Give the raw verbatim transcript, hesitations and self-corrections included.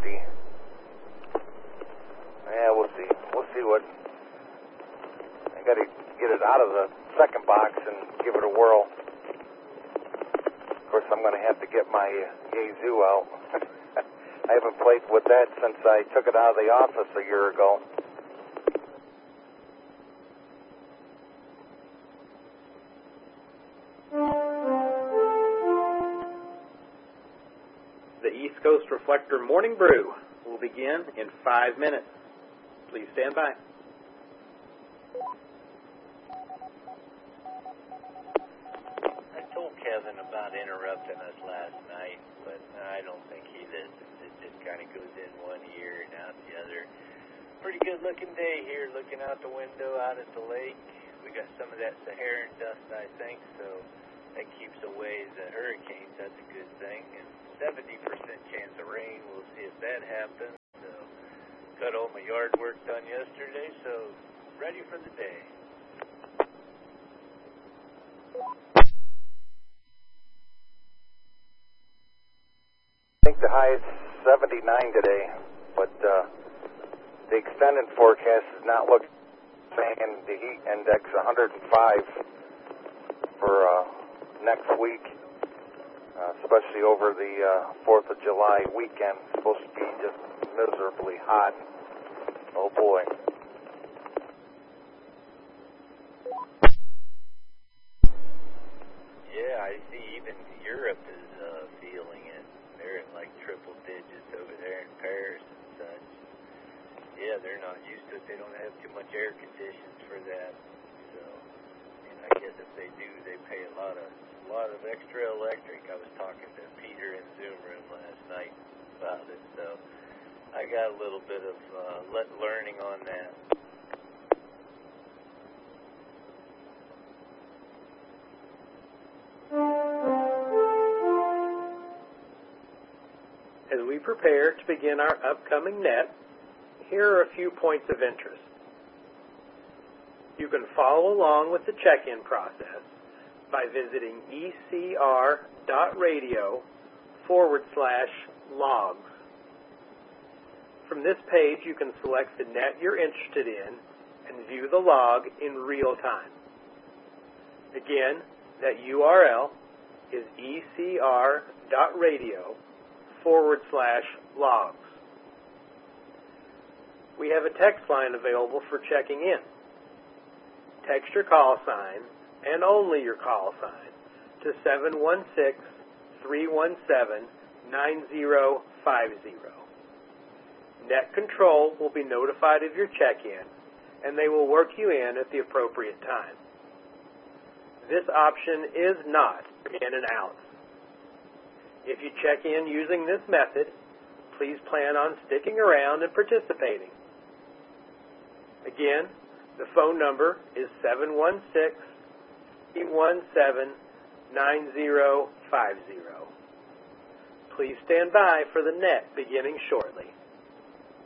see. Yeah, we'll see. We'll see what. I got to get it out of the second box and give it a whirl. Of course, I'm going to have to get my uh, Yazoo out. I haven't played with that since I took it out of the office a year ago. The East Coast Reflector Morning Brew will begin in five minutes. Please stand by. I told Kevin about interrupting us last night, but I don't think he listens. It just kind of goes in one ear and out the other. Pretty good looking day here, looking out the window out at the lake. We got some of that Saharan dust, I think, so that keeps away the hurricanes. That's a good thing. And seventy percent chance of rain. We'll see if that happens. So got all my yard work done yesterday, so ready for the day. I think the high is seventy-nine today, but uh, the extended forecast is not looking, saying the heat index one hundred five for uh, next week, uh, especially over the uh, fourth of July weekend. It's supposed to be just miserably hot. Oh boy. Yeah, I see even Europe is uh, feeling it. They're at like triple digits over there in Paris and such. Yeah, they're not used to it. They don't have too much air conditions for that. So, and I guess if they do, they pay a lot of a lot of extra electric. I was talking to Peter in the Zoom room last night about it, so I got a little bit of uh, le- learning on that. As we prepare to begin our upcoming net, here are a few points of interest. You can follow along with the check-in process by visiting ecr.radio forward slash logs. From this page, you can select the net you're interested in and view the log in real time. Again, that U R L is ecr.radio forward slash logs. We have a text line available for checking in. Text your call sign, and only your call sign, to seven one six, three one seven, nine zero five zero. Net Control will be notified of your check-in, and they will work you in at the appropriate time. This option is not in and out. If you check in using this method, please plan on sticking around and participating. Again, the phone number is seven one six, eight one seven, nine zero five zero. Please stand by for the net beginning shortly.